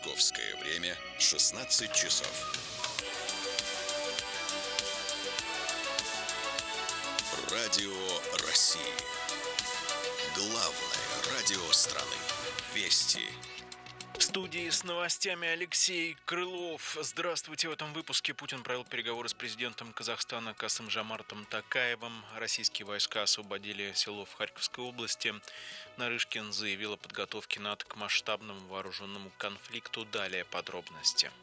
Московское время 16 часов. Радио России. Главное радио страны. Вести. В студии с новостями Алексей Крылов. Здравствуйте. В этом выпуске Путин провел переговоры с президентом Казахстана Касым-Жомартом Токаевым. Российские войска освободили село в Харьковской области. Нарышкин заявил о подготовке НАТО к масштабному вооруженному конфликту. Далее подробности.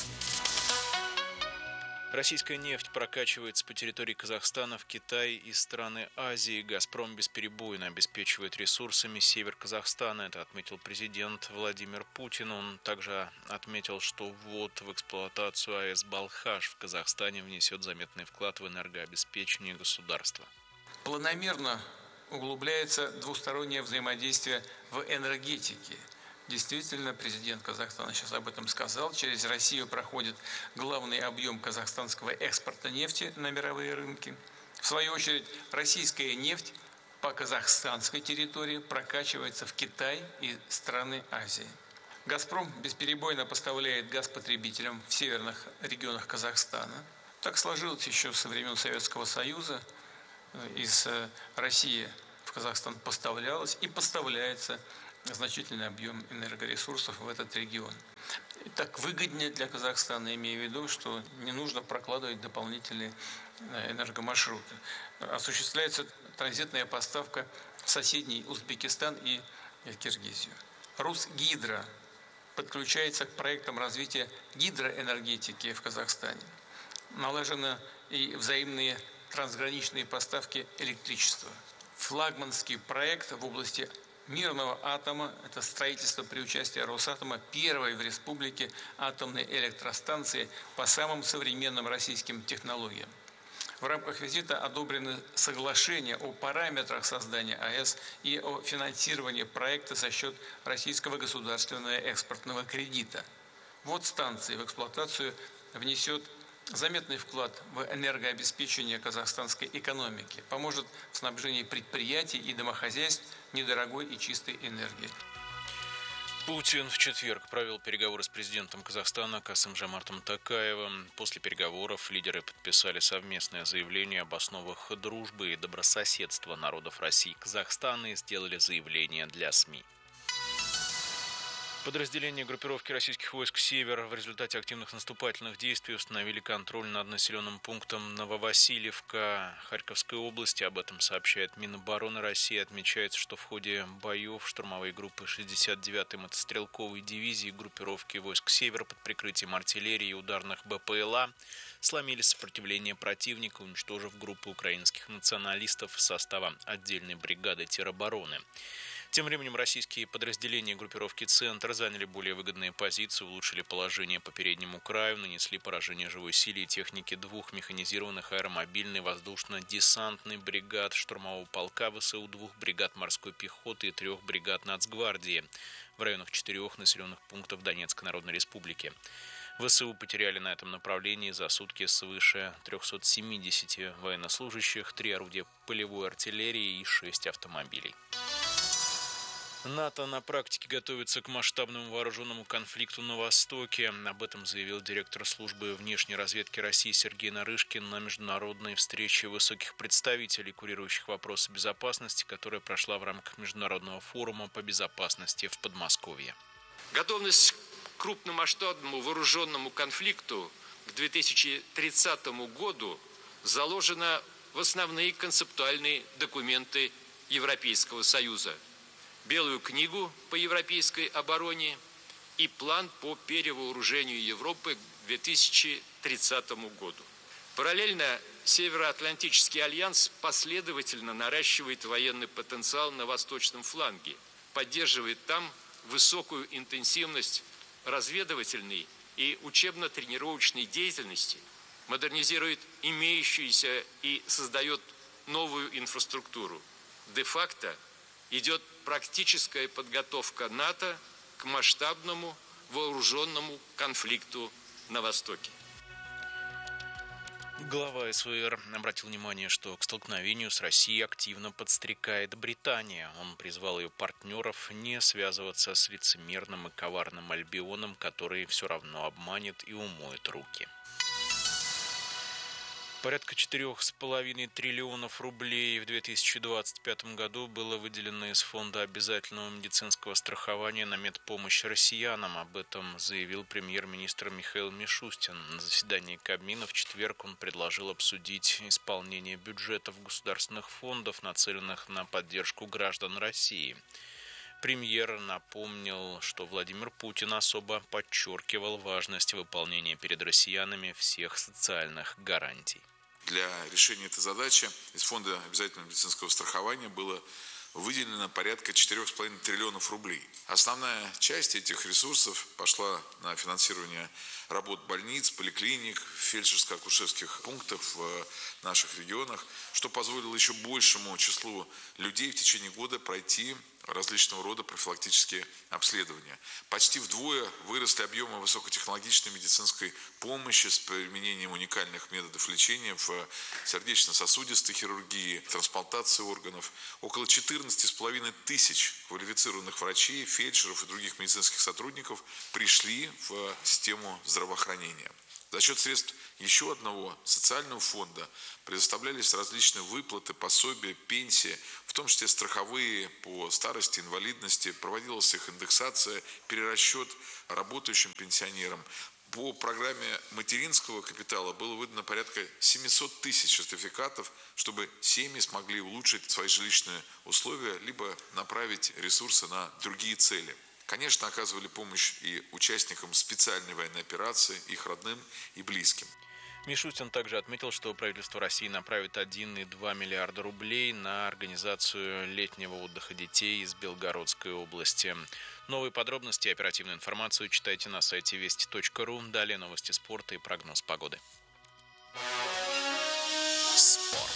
Российская нефть прокачивается по территории Казахстана в Китай и страны Азии. «Газпром» бесперебойно обеспечивает ресурсами север Казахстана. Это отметил президент Владимир Путин. Он также отметил, что ввод в эксплуатацию АЭС «Балхаш» в Казахстане внесет заметный вклад в энергообеспечение государства. Планомерно углубляется двустороннее взаимодействие в энергетике. Действительно, президент Казахстана сейчас об этом сказал. Через Россию проходит главный объем казахстанского экспорта нефти на мировые рынки. В свою очередь, российская нефть по казахстанской территории прокачивается в Китай и страны Азии. «Газпром» бесперебойно поставляет газ потребителям в северных регионах Казахстана. Так сложилось еще со времен Советского Союза. Из России в Казахстан поставлялось и поставляется значительный объем энергоресурсов в этот регион. И так выгоднее для Казахстана, имея в виду, что не нужно прокладывать дополнительные энергомаршруты. Осуществляется транзитная поставка в соседний Узбекистан и Киргизию. «Русгидро» подключается к проектам развития гидроэнергетики в Казахстане. Налажены и взаимные трансграничные поставки электричества. Флагманский проект в области мирного атома – это строительство при участии Росатома первой в республике атомной электростанции по самым современным российским технологиям. В рамках визита одобрены соглашения о параметрах создания АЭС и о финансировании проекта за счет российского государственного экспортного кредита. Ввод станции в эксплуатацию внесет заметный вклад в энергообеспечение казахстанской экономики, поможет в снабжении предприятий и домохозяйств недорогой и чистой энергией. Путин в четверг провел переговоры с президентом Казахстана Касым-Жомартом Токаевым. После переговоров лидеры подписали совместное заявление об основах дружбы и добрососедства народов России и Казахстана и сделали заявление для СМИ. Подразделения группировки российских войск «Север» в результате активных наступательных действий установили контроль над населенным пунктом Нововасильевка Харьковской области. Об этом сообщает Минобороны России. Отмечается, что в ходе боев штурмовые группы 69-й мотострелковой дивизии группировки войск «Север» под прикрытием артиллерии и ударных БПЛА сломили сопротивление противника, уничтожив группу украинских националистов состава отдельной бригады теробороны. Тем временем российские подразделения группировки «Центр» заняли более выгодные позиции, улучшили положение по переднему краю, нанесли поражение живой силе и технике двух механизированных аэромобильной воздушно-десантной бригад штурмового полка ВСУ, 2 бригад морской пехоты и 3 бригад Нацгвардии в районах 4 населенных пунктов Донецкой Народной Республики. ВСУ потеряли на этом направлении за сутки свыше 370 военнослужащих, 3 орудия полевой артиллерии и 6 автомобилей. НАТО на практике готовится к масштабному вооруженному конфликту на Востоке. Об этом заявил директор службы внешней разведки России Сергей Нарышкин на международной встрече высоких представителей, курирующих вопросы безопасности, которая прошла в рамках Международного форума по безопасности в Подмосковье. Готовность к крупномасштабному вооруженному конфликту к 2030 году заложена в основные концептуальные документы Европейского Союза. Белую книгу по европейской обороне и план по перевооружению Европы к 2030 году. Параллельно Североатлантический альянс последовательно наращивает военный потенциал на восточном фланге, поддерживает там высокую интенсивность разведывательной и учебно-тренировочной деятельности, модернизирует имеющуюся и создает новую инфраструктуру. Де-факто идет практическая подготовка НАТО к масштабному вооруженному конфликту на Востоке. Глава СВР обратил внимание, что к столкновению с Россией активно подстрекает Британия. Он призвал ее партнеров не связываться с лицемерным и коварным Альбионом, который все равно обманет и умоет руки. Порядка 4,5 триллионов рублей в 2025 году было выделено из Фонда обязательного медицинского страхования на медпомощь россиянам. Об этом заявил премьер-министр Михаил Мишустин. На заседании Кабмина в четверг он предложил обсудить исполнение бюджетов государственных фондов, нацеленных на поддержку граждан России. Премьер напомнил, что Владимир Путин особо подчеркивал важность выполнения перед россиянами всех социальных гарантий. Для решения этой задачи из Фонда обязательного медицинского страхования было выделено порядка 4,5 триллионов рублей. Основная часть этих ресурсов пошла на финансирование работ больниц, поликлиник, фельдшерско-акушерских пунктов в наших регионах, что позволило еще большему числу людей в течение года пройти различного рода профилактические обследования. Почти вдвое выросли объемы высокотехнологичной медицинской помощи с применением уникальных методов лечения в сердечно-сосудистой хирургии, трансплантации органов. Около 14,5 тысяч квалифицированных врачей, фельдшеров и других медицинских сотрудников пришли в систему здравоохранения. За счет средств еще одного социального фонда предоставлялись различные выплаты, пособия, пенсии, в том числе страховые по старости, инвалидности, проводилась их индексация, перерасчет работающим пенсионерам. По программе материнского капитала было выдано порядка 700 тысяч сертификатов, чтобы семьи смогли улучшить свои жилищные условия, либо направить ресурсы на другие цели. Конечно, оказывали помощь и участникам специальной военной операции, их родным и близким. Мишустин также отметил, что правительство России направит 1,2 миллиарда рублей на организацию летнего отдыха детей из Белгородской области. Новые подробности и оперативную информацию читайте на сайте вести.ру. Далее новости спорта и прогноз погоды. Спорт.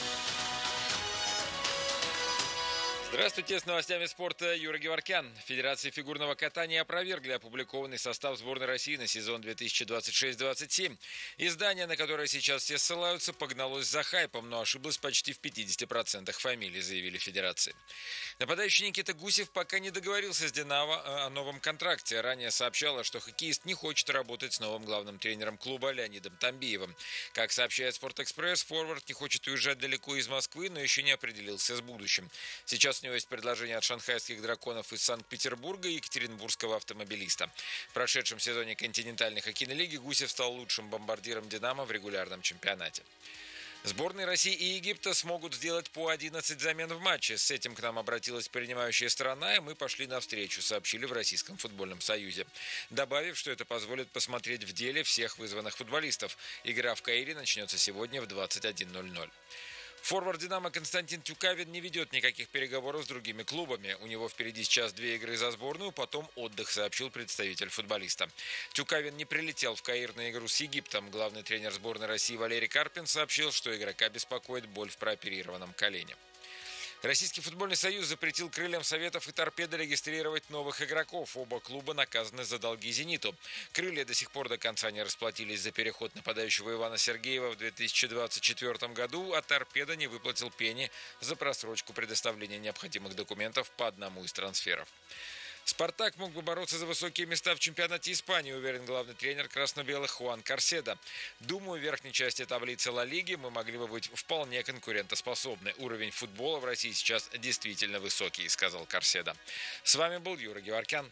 Здравствуйте, с новостями спорта Юра Геворкян. Федерация фигурного катания опровергли опубликованный состав сборной России на сезон 2026-27. Издание, на которое сейчас все ссылаются, погналось за хайпом, но ошиблось почти в 50% фамилий, заявили федерации. Нападающий Никита Гусев пока не договорился с «Динамо» о новом контракте. Ранее сообщалось, что хоккеист не хочет работать с новым главным тренером клуба Леонидом Тамбиевым. Как сообщает «Спортэкспресс», форвард не хочет уезжать далеко из Москвы, но еще не определился с будущим. Сейчас у него есть предложение от шанхайских драконов из Санкт-Петербурга и екатеринбургского автомобилиста. В прошедшем сезоне континентальной хоккейной лиги Гусев стал лучшим бомбардиром «Динамо» в регулярном чемпионате. Сборные России и Египта смогут сделать по 11 замен в матче. С этим к нам обратилась принимающая сторона, и мы пошли навстречу, сообщили в Российском футбольном союзе. Добавив, что это позволит посмотреть в деле всех вызванных футболистов. Игра в Каире начнется сегодня в 21:00. Форвард «Динамо» Константин Тюкавин не ведет никаких переговоров с другими клубами. У него впереди сейчас 2 игры за сборную, потом отдых, сообщил представитель футболиста. Тюкавин не прилетел в Каир на игру с Египтом. Главный тренер сборной России Валерий Карпин сообщил, что игрока беспокоит боль в прооперированном колене. Российский футбольный союз запретил «Крыльям Советов» и «Торпедо» регистрировать новых игроков. Оба клуба наказаны за долги «Зениту». «Крылья» до сих пор до конца не расплатились за переход нападающего Ивана Сергеева в 2024 году, а «Торпедо» не выплатил пени за просрочку предоставления необходимых документов по одному из трансферов. «Спартак» мог бы бороться за высокие места в чемпионате Испании, уверен главный тренер красно-белых Хуан Карседо. «Думаю, в верхней части таблицы Ла Лиги мы могли бы быть вполне конкурентоспособны. Уровень футбола в России сейчас действительно высокий», — сказал Карседо. С вами был Юра Геворкян.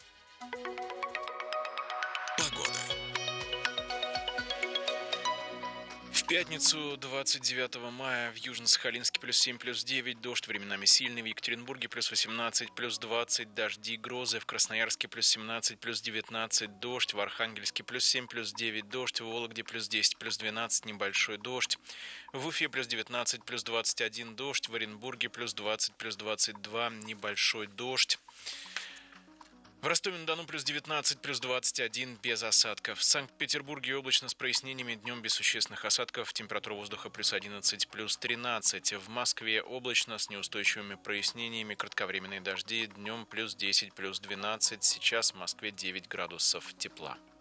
Погода. В пятницу 29 мая в Южно-Сахалинске +7, +9, дождь, временами сильный, в Екатеринбурге +18, +20, дожди, грозы, в Красноярске +17, +19, дождь, в Архангельске +7, +9, дождь, в Вологде +10, +12, небольшой дождь, в Уфе +19, +21, дождь, в Оренбурге +20, +22, небольшой дождь. В Ростове-на-Дону +19, +21, без осадков. В Санкт-Петербурге облачно с прояснениями, днем без существенных осадков, температура воздуха +11, +13. В Москве облачно с неустойчивыми прояснениями, кратковременные дожди, днем +10, +12. Сейчас в Москве 9 градусов тепла.